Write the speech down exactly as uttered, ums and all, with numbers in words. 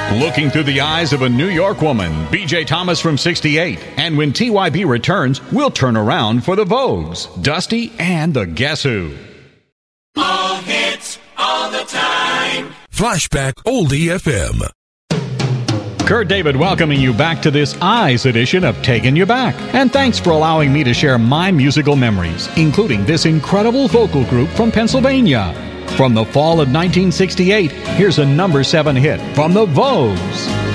Looking through the eyes of a New York woman, B J Thomas from sixty-eight. And when T Y B returns, we'll turn around for the Vogues, Dusty, and the Guess Who. All hits, all the time. Flashback Oldie F M. Kurt David welcoming you back to this Eyes edition of Taking You Back. And thanks for allowing me to share my musical memories, including this incredible vocal group from Pennsylvania. From the fall of nineteen sixty-eight, here's a number seven hit from the Vogues.